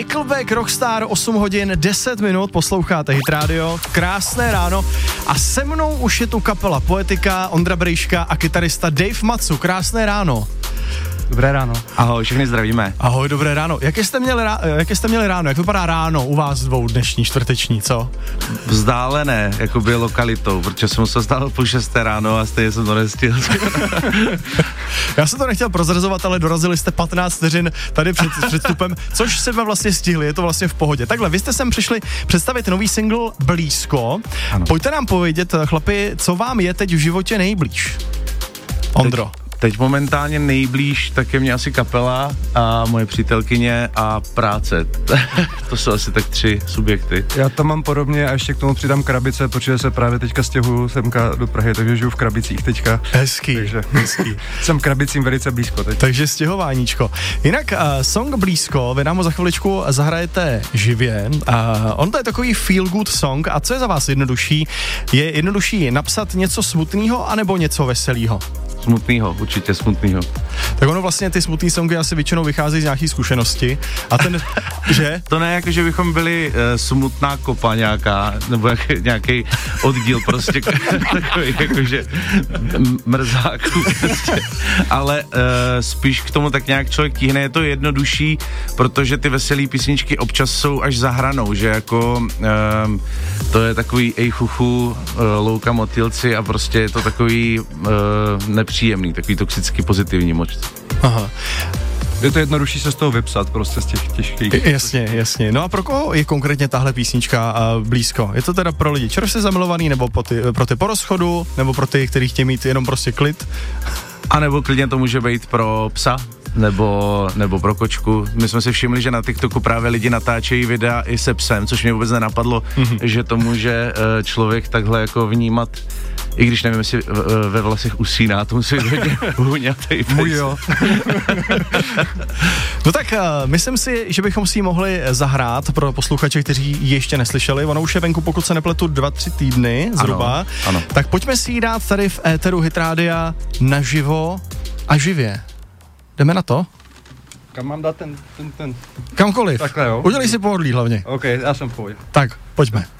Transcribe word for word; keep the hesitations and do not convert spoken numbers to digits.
Nickelback, Rockstar, osm hodin, deset minut, posloucháte Hit Radio, krásné ráno a se mnou už je tu kapela Poetika, Ondra Brejška a kytarista Dave Matsu, krásné ráno. Dobré ráno. Ahoj, všechny zdravíme. Ahoj, dobré ráno. Jaké jste měli, rá, jaké jste měli ráno? Jak vypadá ráno u vás dvou dnešní čtvrteční, co? Vzdálené, jako by lokalitou, protože jsem se stál půl šesté ráno a stejně jsem to nestihl. Já jsem to nechtěl prozrazovat, ale dorazili jste patnáct vteřin tady před předstupem, což jsme vlastně stihli, je to vlastně v pohodě. Takhle, vy jste sem přišli představit nový single Blízko. Ano. Pojďte nám povědět, chlapi, co vám je teď v životě nejblíž? Ondro. Teď, teď momentálně nejblíž tak je mě asi kapela a moje přítelkyně a práce. To jsou asi tak tři subjekty. Já to mám podobně a ještě k tomu přidám krabice, protože se právě teďka stěhuju semka do Prahy, takže žiju v krabicích teďka. Hezký, takže hezký. Jsem krabicím velice blízko teď. Takže stěhováníčko. Jinak uh, song Blízko, vy nám ho za chviličku zahrajete živě. Uh, on to je takový feel good song a co je za vás jednodušší? Je jednodušší napsat něco smutného anebo něco veselého? Smutnýho, určitě smutnýho. Tak ono vlastně ty smutný songy asi většinou vycházejí z nějaký zkušenosti. A ten, že? To ne, jako že bychom byli uh, smutná kopa nějaká, nebo jak, nějaký oddíl prostě, takový jakože mrzáků prostě. Ale uh, spíš k tomu tak nějak člověk tíhne, je to jednodušší, protože ty veselý písničky občas jsou až za hranou, že jako uh, to je takový ej chuchu, uh, louka motýlci a prostě je to takový uh, nepříjemný, takový toxicky pozitivní moc. Aha. Je to jednodušší se z toho vypsat, prostě z těch těžkých. Jasně, jasně. No a pro koho je konkrétně tahle písnička uh, Blízko? Je to teda pro lidi čerstvě zamilovaný, nebo pro ty, pro ty po rozchodu, nebo pro ty, kteří chtějí mít jenom prostě klid? A nebo klidně to může být pro psa, nebo, nebo pro kočku. My jsme si všimli, že na TikToku právě lidi natáčejí videa i se psem, což mě vůbec nenapadlo, mm-hmm. že to může uh, člověk takhle jako vnímat, i když nevím, jestli ve vlasech usíná, to musí být hodně hůňatej. Můj jo. No tak uh, myslím si, že bychom si ji mohli zahrát pro posluchače, kteří ji ještě neslyšeli. Ono už je venku, pokud se nepletu, dva, tři týdny zhruba. Ano, ano. Tak pojďme si ji dát tady v éteru Hit Rádia naživo a živě. Jdeme na to? Kam mám dát ten, ten, ten? Kamkoliv. Takhle jo. Udělej si pohodlí hlavně. OK, já jsem v pohodě. Tak, pojďme.